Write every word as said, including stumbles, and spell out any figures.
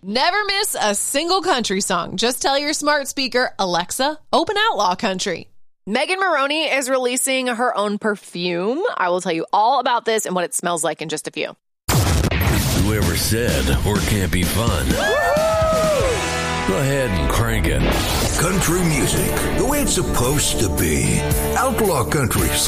Never miss a single country song. Just tell your smart speaker, Alexa, open Outlaw Country. Megan Maroney is releasing her own perfume. I will tell you all about this and what it smells like in just a few. Whoever said work can't be fun. Go ahead and crank it. Country music, the way it's supposed to be. Outlaw Country.